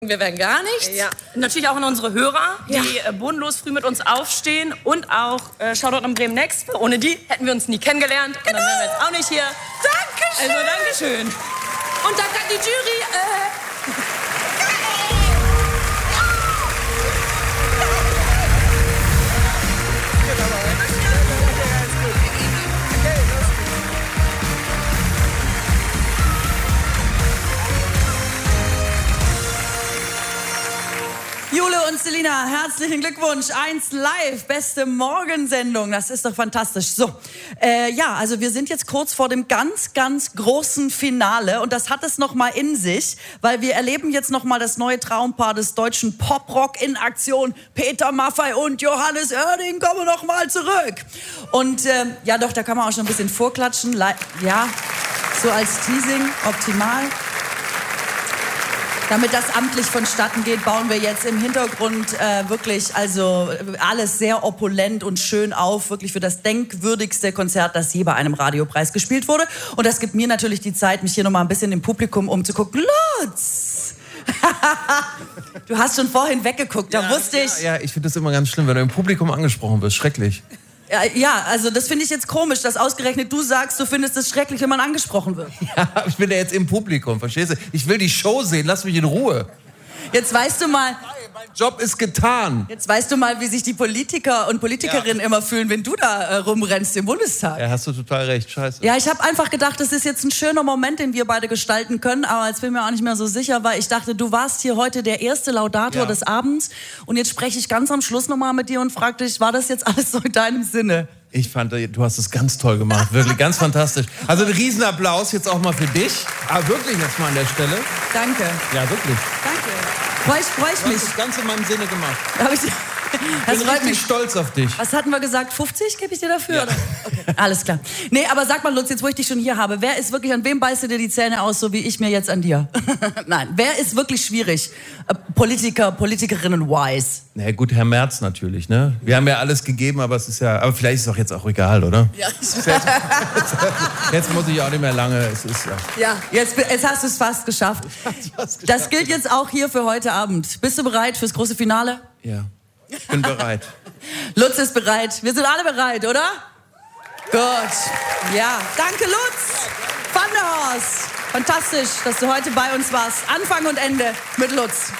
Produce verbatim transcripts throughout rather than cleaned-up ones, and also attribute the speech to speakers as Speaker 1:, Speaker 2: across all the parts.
Speaker 1: Wir werden gar nichts.
Speaker 2: Ja.
Speaker 1: Natürlich auch an unsere Hörer, die
Speaker 2: Ja.
Speaker 1: äh, bodenlos früh mit uns aufstehen. Und auch äh, Shoutout an Bremen Next. Ohne die hätten wir uns nie kennengelernt. Genau. Und dann wären wir jetzt auch nicht hier.
Speaker 2: Dankeschön.
Speaker 1: Also Dankeschön. Und danke an die Jury. Äh
Speaker 3: Jule und Selina, herzlichen Glückwunsch. Eins live, beste Morgensendung. Das ist doch fantastisch. So, äh, ja, also wir sind jetzt kurz vor dem ganz, ganz großen Finale. Und das hat es noch mal in sich, weil wir erleben jetzt noch mal das neue Traumpaar des deutschen Poprock in Aktion. Peter Maffay und Johannes Oerding kommen noch mal zurück. Und äh, ja doch, da kann man auch schon ein bisschen vorklatschen. Le- ja, so als Teasing, optimal. Damit das amtlich vonstatten geht, bauen wir jetzt im Hintergrund äh, wirklich also alles sehr opulent und schön auf, wirklich für das denkwürdigste Konzert, das je bei einem Radiopreis gespielt wurde. Und das gibt mir natürlich die Zeit, mich hier noch mal ein bisschen im Publikum umzugucken. Lutz! Du hast schon vorhin weggeguckt, da
Speaker 4: ja,
Speaker 3: wusste ich...
Speaker 4: Ja, ja, ich finde das immer ganz schlimm, wenn du im Publikum angesprochen wirst. Schrecklich.
Speaker 3: Ja, ja, also das finde ich jetzt komisch, dass ausgerechnet du sagst, du findest es schrecklich, wenn man angesprochen wird.
Speaker 4: Ja, ich bin ja jetzt im Publikum, verstehst du? Ich will die Show sehen, lass mich in Ruhe.
Speaker 3: Jetzt weißt du mal...
Speaker 4: Mein Job ist getan.
Speaker 3: Jetzt weißt du mal, wie sich die Politiker und Politikerinnen ja. immer fühlen, wenn du da äh, rumrennst im Bundestag.
Speaker 4: Ja, hast du total recht, scheiße.
Speaker 3: Ja, ich habe einfach gedacht, das ist jetzt ein schöner Moment, den wir beide gestalten können, aber jetzt bin ich mir auch nicht mehr so sicher, weil ich dachte, du warst hier heute der erste Laudator ja. des Abends und jetzt spreche ich ganz am Schluss nochmal mit dir und frage dich, war das jetzt alles so in deinem Sinne?
Speaker 4: Ich fand, du hast es ganz toll gemacht, wirklich ganz fantastisch. Also ein Riesenapplaus jetzt auch mal für dich, aber wirklich jetzt mal an der Stelle.
Speaker 3: Danke.
Speaker 4: Ja, wirklich.
Speaker 3: Danke. Freu ich, freu ich
Speaker 4: Du
Speaker 3: mich.
Speaker 4: hast das ganz in meinem Sinne gemacht.
Speaker 3: Hab ich, das
Speaker 4: Ich bin
Speaker 3: freut
Speaker 4: richtig
Speaker 3: mich.
Speaker 4: stolz auf dich.
Speaker 3: Was hatten wir gesagt? fünfzig gebe ich dir dafür?
Speaker 4: Ja.
Speaker 3: Oder? Okay, alles klar. Nee, aber sag mal, Lutz, jetzt wo ich dich schon hier habe, wer ist wirklich, an wem beißt du dir die Zähne aus, so wie ich mir jetzt an dir? Nein, wer ist wirklich schwierig? Äh, Politiker, Politikerinnen-wise.
Speaker 4: Na ja, gut, Herr Merz natürlich, ne? Wir haben ja alles gegeben, aber es ist ja, aber vielleicht ist es auch jetzt auch egal, oder?
Speaker 3: Ja,
Speaker 4: Jetzt, jetzt muss ich auch nicht mehr lange, es ist ja.
Speaker 3: ja jetzt, jetzt hast du es fast geschafft. Das gilt jetzt auch hier für heute Abend. Bist du bereit fürs große Finale?
Speaker 4: Ja, ich bin bereit.
Speaker 3: Lutz ist bereit. Wir sind alle bereit, oder? Gut. Ja, danke Lutz. Van der Horst. Fantastisch, dass du heute bei uns warst. Anfang und Ende mit Lutz.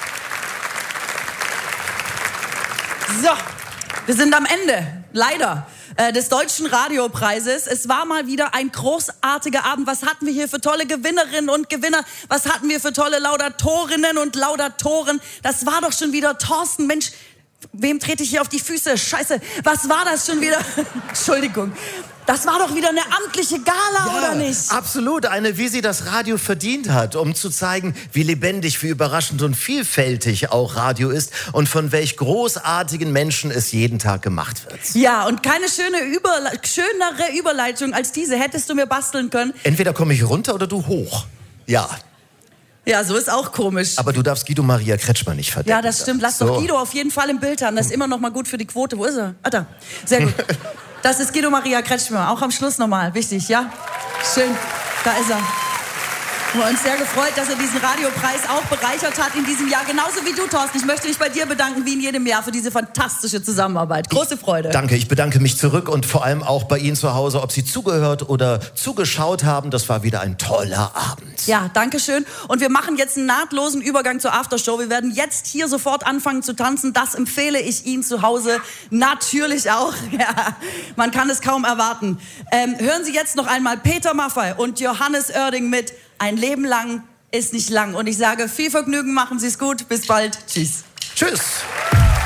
Speaker 3: So, wir sind am Ende, leider, äh, des Deutschen Radiopreises. Es war mal wieder ein großartiger Abend. Was hatten wir hier für tolle Gewinnerinnen und Gewinner? Was hatten wir für tolle Laudatorinnen und Laudatoren? Das war doch schon wieder Thorsten, Mensch. Wem trete ich hier auf die Füße? Scheiße, was war das schon wieder? Entschuldigung. Das war doch wieder eine amtliche Gala,
Speaker 2: Ja,
Speaker 3: oder nicht?
Speaker 2: Absolut, eine, wie sie das Radio verdient hat, um zu zeigen, wie lebendig, wie überraschend und vielfältig auch Radio ist und von welch großartigen Menschen es jeden Tag gemacht wird.
Speaker 3: Ja, und keine schöne Überle- schönere Überleitung als diese hättest du mir basteln können.
Speaker 2: Entweder komme ich runter oder du hoch. Ja,
Speaker 3: Ja, so ist auch komisch.
Speaker 2: aber du darfst Guido Maria Kretschmer nicht verdecken.
Speaker 3: Ja, das stimmt. Lass
Speaker 2: So.
Speaker 3: doch Guido auf jeden Fall im Bild haben. Das ist immer noch mal gut für die Quote. Wo ist er? Ah, da. Sehr gut. Das ist Guido Maria Kretschmer. Auch am Schluss nochmal. Wichtig, ja? Schön. Da ist er. Wir haben uns sehr gefreut, dass er diesen Radiopreis auch bereichert hat in diesem Jahr. Genauso wie du, Thorsten. Ich möchte mich bei dir bedanken, wie in jedem Jahr, für diese fantastische Zusammenarbeit. Große Freude.
Speaker 2: Danke, ich bedanke mich zurück und vor allem auch bei Ihnen zu Hause, ob Sie zugehört oder zugeschaut haben. Das war wieder ein toller Abend.
Speaker 3: Ja, danke schön. Und wir machen jetzt einen nahtlosen Übergang zur Aftershow. Wir werden jetzt hier sofort anfangen zu tanzen. Das empfehle ich Ihnen zu Hause natürlich auch. Ja, man kann es kaum erwarten. Ähm, hören Sie jetzt noch einmal Peter Maffay und Johannes Oerding mit Ein Leben lang ist nicht lang. Und ich sage, viel Vergnügen, machen Sie es gut. Bis bald. Tschüss.
Speaker 2: Tschüss.